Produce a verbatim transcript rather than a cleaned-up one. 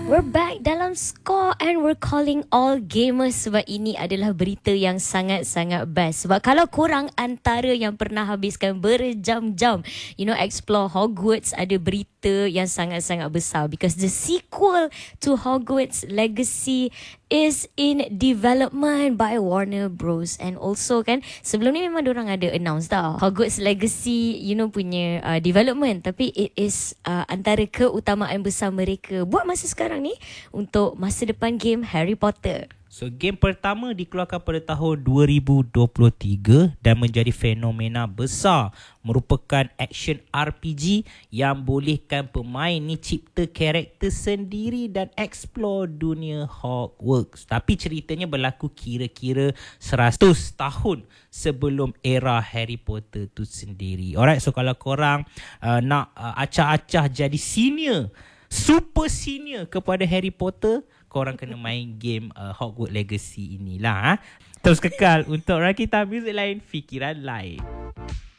We're back dalam Score and we're calling all gamers sebab ini adalah berita yang sangat-sangat best. Sebab kalau korang antara yang pernah habiskan berjam-jam, you know, explore Hogwarts, ada berita yang sangat-sangat besar because the sequel to Hogwarts Legacy is in development by Warner Bros. And also kan, sebelum ni memang diorang ada announce tau Hogwarts Legacy, you know, punya uh, development. Tapi it is uh, antara keutamaan besar mereka buat masa sekarang ni untuk masa depan game Harry Potter. So, game pertama dikeluarkan pada tahun dua ribu dua puluh tiga dan menjadi fenomena besar. Merupakan action R P G yang bolehkan pemain ni cipta karakter sendiri dan explore dunia Hogwarts. Tapi ceritanya berlaku kira-kira seratus tahun sebelum era Harry Potter tu sendiri. Alright, so kalau korang uh, nak uh, acah-acah jadi senior, super senior kepada Harry Potter, korang kena main game uh, Hogwarts Legacy inilah. Ha? Terus kekal untuk Rakita Music Lain, Fikiran Lain.